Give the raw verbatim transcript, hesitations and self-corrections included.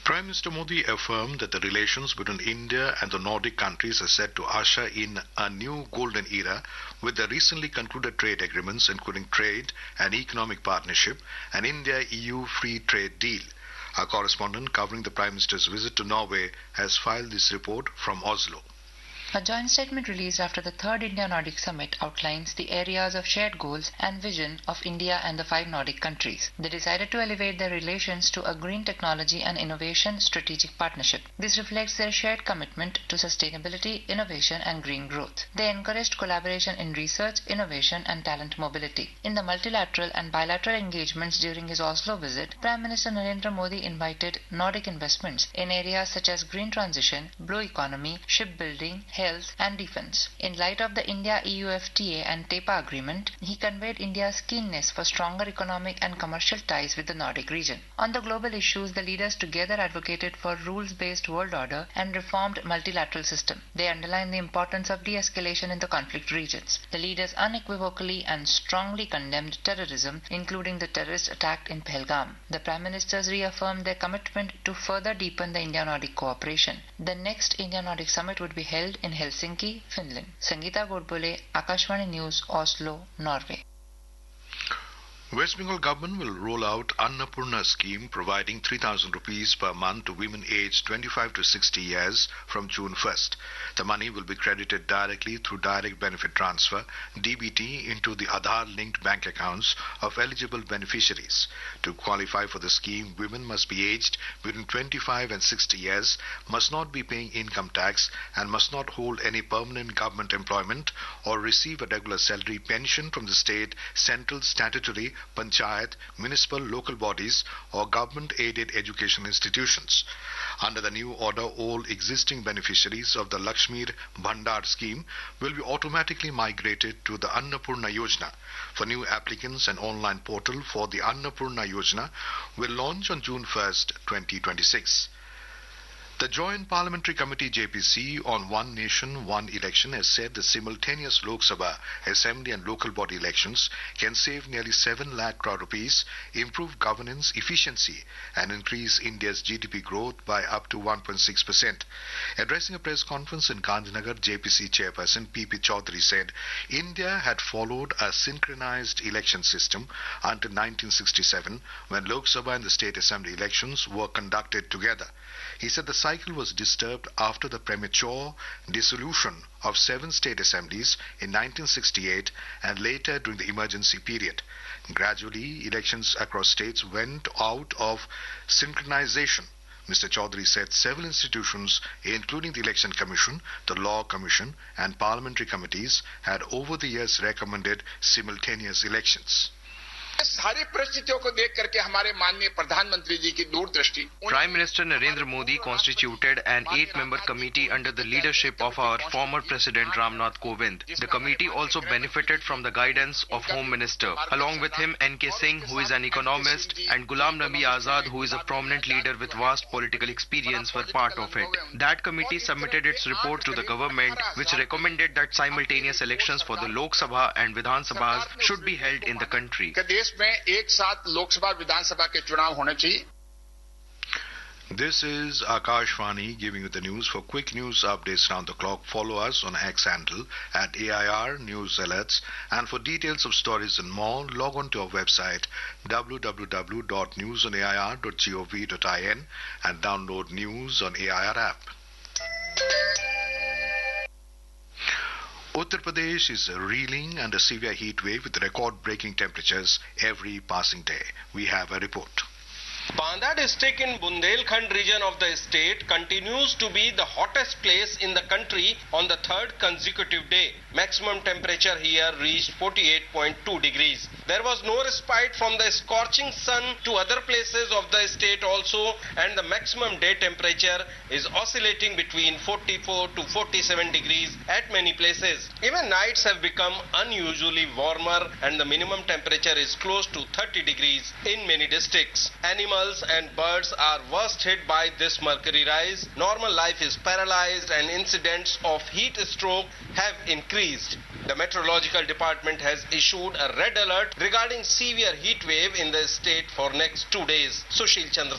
Prime Minister Modi affirmed that the relations between India and the Nordic countries are set to usher in a new golden era with the recently concluded trade agreements, including trade and economic partnership and India-E U free trade deal. Our correspondent covering the Prime Minister's visit to Norway has filed this report from Oslo. A joint statement released after the third India-Nordic Summit outlines the areas of shared goals and vision of India and the five Nordic countries. They decided to elevate their relations to a green technology and innovation strategic partnership. This reflects their shared commitment to sustainability, innovation and green growth. They encouraged collaboration in research, innovation and talent mobility. In the multilateral and bilateral engagements during his Oslo visit, Prime Minister Narendra Modi invited Nordic investments in areas such as green transition, blue economy, shipbuilding, health and defense. In light of the India-E U F T A and TEPA agreement, he conveyed India's keenness for stronger economic and commercial ties with the Nordic region. On the global issues, the leaders together advocated for rules-based world order and reformed multilateral system. They underlined the importance of de-escalation in the conflict regions. The leaders unequivocally and strongly condemned terrorism, including the terrorist attack in Pahalgam. The Prime Ministers reaffirmed their commitment to further deepen the India-Nordic cooperation. The next India-Nordic Summit would be held in Helsinki, Finland. Sangeeta Godbole, Akashvani News, Oslo, Norway. West Bengal government will roll out Annapurna scheme providing three thousand rupees per month to women aged twenty-five to sixty years from June first. The money will be credited directly through direct benefit transfer D B T into the Aadhaar-linked bank accounts of eligible beneficiaries. To qualify for the scheme, women must be aged between twenty-five and sixty years, must not be paying income tax and must not hold any permanent government employment or receive a regular salary pension from the state, central, statutory, panchayat, municipal, local bodies or government-aided education institutions. Under the new order, all existing beneficiaries of the Lakshmir Bhandar scheme will be automatically migrated to the Annapurna Yojana. For new applicants, an online portal for the Annapurna Yojana will launch on June first, twenty twenty-six. The Joint Parliamentary Committee J P C on One Nation, One Election has said the simultaneous Lok Sabha, Assembly and local body elections can save nearly seven lakh crore rupees, improve governance efficiency and increase India's G D P growth by up to one point six percent. Addressing a press conference in Gandhinagar, J P C chairperson P P Chaudhary said India had followed a synchronized election system until nineteen sixty-seven when Lok Sabha and the State Assembly elections were conducted together. He said the cycle was disturbed after the premature dissolution of seven state assemblies in nineteen sixty-eight and later during the emergency period. Gradually, elections across states went out of synchronization. Mister Chaudhary said several institutions, including the Election Commission, the Law Commission and parliamentary committees, had over the years recommended simultaneous elections. सारी परिस्थितियों को देख करके हमारे माननीय प्रधानमंत्री जी की दूरदृष्टि. Prime Minister Narendra Modi constituted an eight-member committee under the leadership of our former President Ramnath Kovind. The committee also benefited from the guidance of Home Minister. Along with him, N K Singh, who is an economist, and Ghulam Nabi Azad, who is a prominent leader with vast political experience, were part of it. That committee submitted its report to the government, which recommended that simultaneous elections for the Lok Sabha and Vidhan Sabhas should be held in the country. This is Akashvani giving you the news. For quick news updates round the clock, follow us on X handle at A I R News Alerts. And for details of stories and more, log on to our website w w w dot news on a i r dot gov dot in and download News on A I R app. Uttar Pradesh is reeling under severe heat wave with record-breaking temperatures every passing day. We have a report. Banda district in Bundelkhand region of the state continues to be the hottest place in the country on the third consecutive day. Maximum temperature here reached forty-eight point two degrees. There was no respite from the scorching sun to other places of the state also, and the maximum day temperature is oscillating between forty-four to forty-seven degrees at many places. Even nights have become unusually warmer and the minimum temperature is close to thirty degrees in many districts. Animals and birds are worst hit by this mercury rise. Normal life is paralyzed and incidents of heat stroke have increased. The Meteorological Department has issued a red alert regarding severe heat wave in the state for next two days. Sushil Chandra